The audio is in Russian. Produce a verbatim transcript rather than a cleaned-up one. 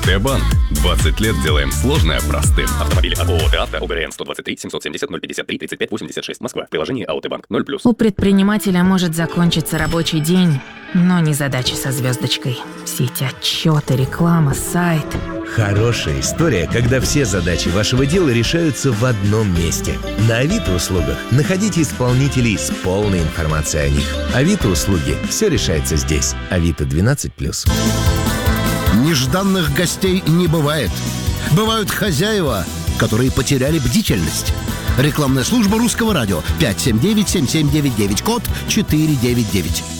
Автобанк. двадцать лет делаем сложное простым. Автомобили от ООО «Авто», УГРН сто двадцать три семьсот семьдесят ноль пятьдесят три тридцать пять восемьдесят шесть, Москва. Приложение Автобанк ноль плюс. У предпринимателя может закончиться рабочий день, но не задача со звездочкой. Все эти отчеты, реклама, сайт. Хорошая история, когда все задачи вашего дела решаются в одном месте. На Авито услугах находите исполнителей с полной информацией о них. Авито услуги. Все решается здесь. Авито двенадцать плюс. Нежданных гостей не бывает. Бывают хозяева, которые потеряли бдительность. Рекламная служба Русского радио. пять семь девять семь семь девять девять, код четыре девять девять.